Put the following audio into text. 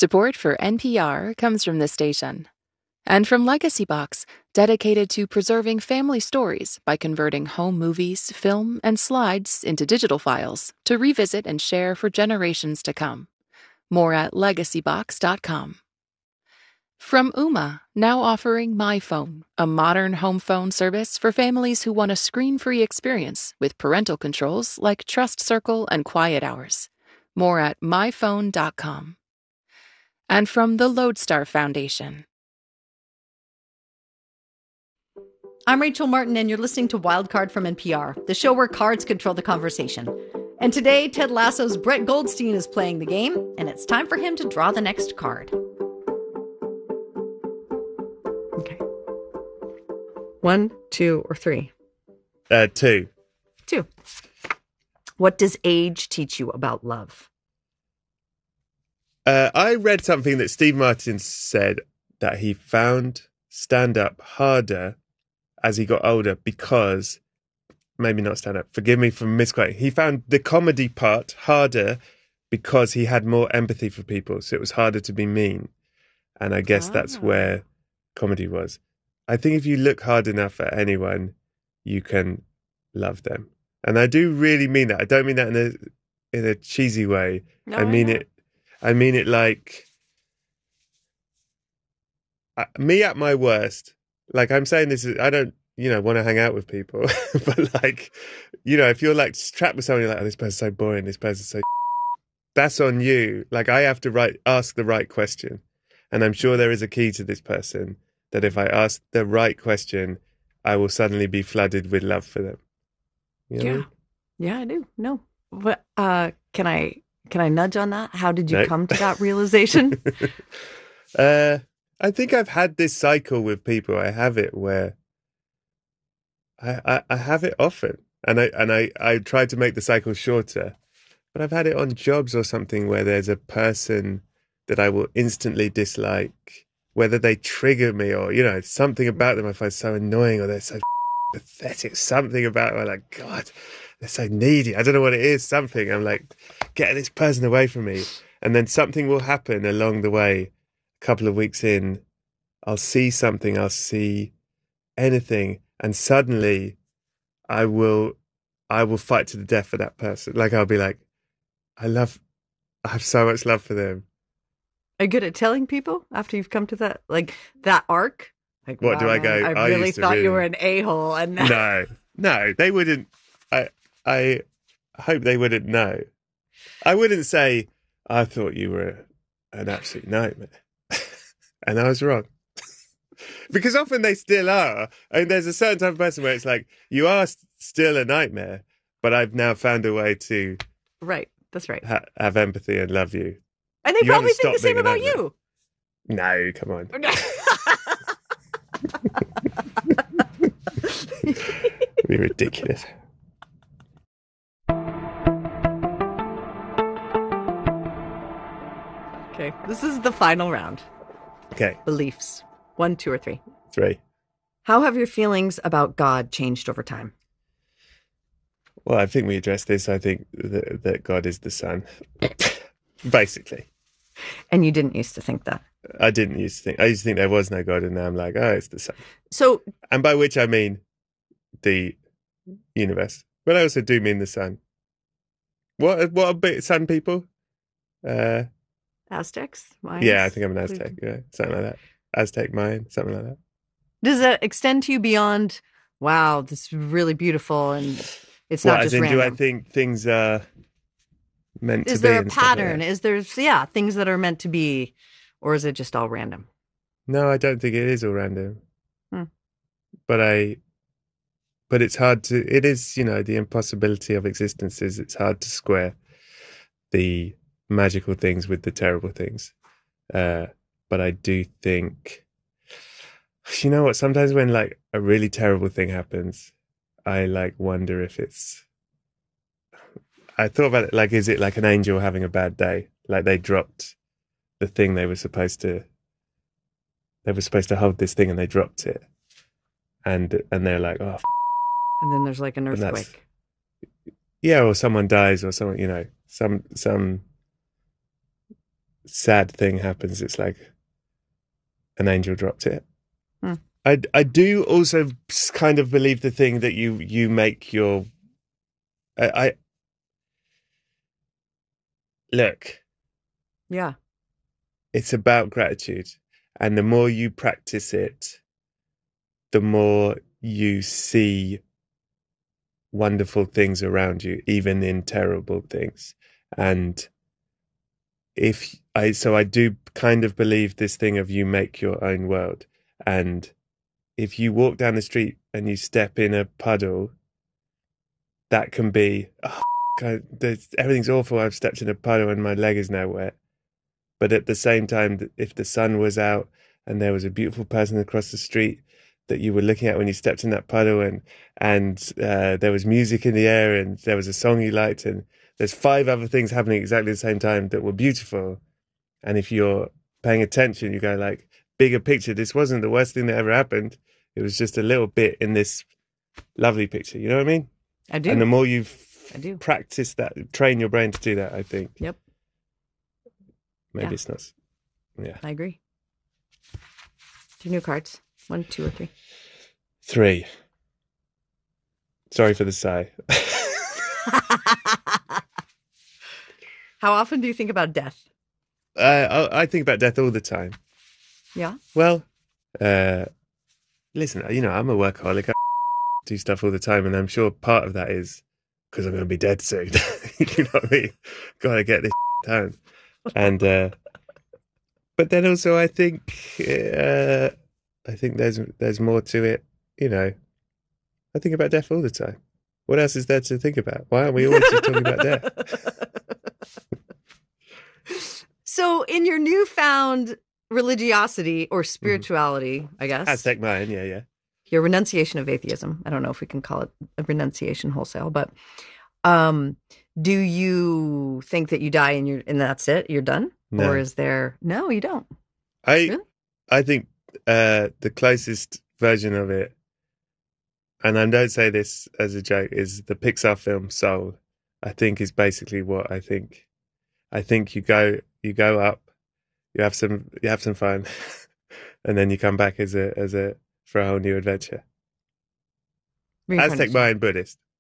Support for NPR comes from this station. And from Legacy Box, dedicated to preserving family stories by converting home movies, film, and slides into digital files to revisit and share for generations to come. More at legacybox.com. From Ooma, now offering My Phone, a modern home phone service for families who want a screen-free experience with parental controls like Trust Circle and Quiet Hours. More at myphone.com. And from the Lodestar Foundation. I'm Rachel Martin, and you're listening to Wildcard from NPR, the show where cards control the conversation. And today, Ted Lasso's Brett Goldstein is playing the game, and it's time for him to draw the next card. Okay. 1, 2, or 3? 2. 2. What does age teach you about love? I read something that Steve Martin said that he found stand-up harder as he got older because, maybe not stand-up, forgive me for misquoting, he found the comedy part harder because he had more empathy for people, so it was harder to be mean. And I guess that's where comedy was. I think if you look hard enough at anyone, you can love them. And I do really mean that. I don't mean that in a cheesy way. No, I mean it. I mean it like me at my worst. Like I'm saying this, I don't, want to hang out with people. But like, if you're like trapped with someone, you're like, oh, this person's so boring. This person's so that's on you. Like I have to ask the right question. And I'm sure there is a key to this person that if I ask the right question, I will suddenly be flooded with love for them. Yeah, I do. No. But can I nudge on that? How did you No. come to that realization? I think I've had this cycle with people. I have it where I have it often, and I try to make the cycle shorter. But I've had it on jobs or something where there's a person that I will instantly dislike, whether they trigger me or something about them I find so annoying or they're so pathetic. Something about them, I'm like, God, they're so needy. I don't know what it is. Something. I'm like, get this person away from me. And then something will happen along the way. A couple of weeks in, I'll see something. I'll see anything, and suddenly, I will fight to the death for that person. Like I'll be like, I have so much love for them. Are you good at telling people after you've come to that arc? Like, What wow, do I man, go? I really thought you were an a-hole, and No, they wouldn't. I hope they wouldn't know. I wouldn't say I thought you were an absolute nightmare, and I was wrong. Because often they still are. And there's a certain type of person where it's like, you are still a nightmare, but I've now found a way to right. That's right. have empathy and love you. And they You probably haven't think the stopped same being an about nightmare. you. No, come on. It'd be ridiculous. Okay, this is the final round. Okay, Beliefs. 1, 2, or 3. 3. How have your feelings about God changed over time? Well, I think we addressed this. I think that God is the Son, basically. And you didn't used to think that. I didn't used to think. I used to think there was no God, and now I'm like, oh, it's the Son. So, And by which I mean the universe, but I also do mean the Sun. What are bit Sun people? Aztecs? Mayans? Yeah, I think I'm an Aztec. Yeah, something like that. Aztec, Mayan, something like that. Does that extend to you beyond, wow, this is really beautiful and it's not just random? Do I think things are meant to be? Is there a and stuff like pattern? that? Is there, things that are meant to be, or is it just all random? No, I don't think it is all random. But it's hard to, it is, the impossibility of existence is it's hard to square the magical things with the terrible things. But I do think, you know what, sometimes when like a really terrible thing happens, I like wonder if I thought about it, like, is it like an angel having a bad day? Like they dropped the thing they were supposed to hold this thing and they dropped it. And they're like, oh, And then there's like an earthquake. yeah, or someone dies or someone, some sad thing happens, it's like an angel dropped it. Hmm. I do also kind of believe the thing that you make your. I look. Yeah. It's about gratitude, and the more you practice it, the more you see wonderful things around you, even in terrible things. And I do kind of believe this thing of you make your own world. And if you walk down the street and you step in a puddle, that can be, everything's awful. I've stepped in a puddle and my leg is now wet. But at the same time, if the sun was out and there was a beautiful person across the street that you were looking at when you stepped in that puddle, and there was music in the air and there was a song you liked, and there's 5 other things happening exactly at the same time that were beautiful. And if you're paying attention, you go like, bigger picture, this wasn't the worst thing that ever happened. It was just a little bit in this lovely picture. You know what I mean? I do. And the more you I do. practice that, train your brain to do that, I think. Yep. Maybe it's not. Yeah. I agree. Your new cards. 1, 2, or 3. 3. Sorry for the sigh. How often do you think about death? I think about death all the time. Yeah. Well, listen, I'm a workaholic. I do stuff all the time, and I'm sure part of that is because I'm going to be dead soon. You know what I mean? Got to get this done. And but then also I think there's more to it. I think about death all the time. What else is there to think about? Why aren't we always just talking about death? So in your newfound religiosity or spirituality, I guess. Aztec Mayan, yeah. Your renunciation of atheism. I don't know if we can call it a renunciation wholesale, but do you think that you die and that's it? You're done? No. Or is there... No, you don't. I think the closest version of it, and I don't say this as a joke, is the Pixar film Soul. I think is basically what I think. I think you go up, you have some fun, and then you come back for a whole new adventure. Aztec Mayan Buddhist.